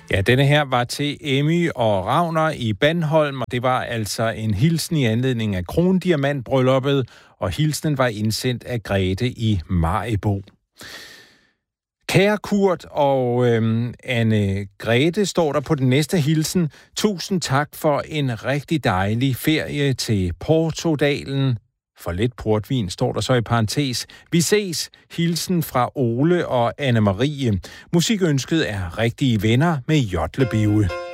Ja, denne her var til Emmy og Ragnar i Bandholm, og det var altså en hilsen i anledning af krondiamantbrylluppet, og hilsenen var indsendt af Grete i Maribo. Kære Kurt og Anne Grete, står der på den næste hilsen. Tusind tak for en rigtig dejlig ferie til Portodalen. For lidt portvin, står der så i parentes. Vi ses. Hilsen fra Ole og Anne-Marie. Musikønsket er rigtige venner med Jotlebivge.